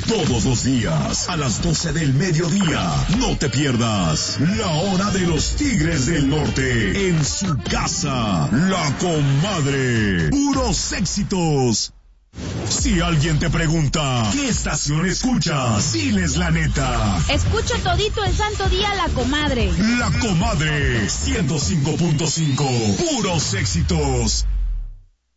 Todos los días, a las 12 del mediodía. No te pierdas La Hora de los Tigres del Norte. En su casa, La Comadre. Puros éxitos. Si alguien te pregunta, ¿qué estación escuchas? Diles la neta. Escucho todito el santo día La Comadre. La Comadre, 105.5. Puros éxitos.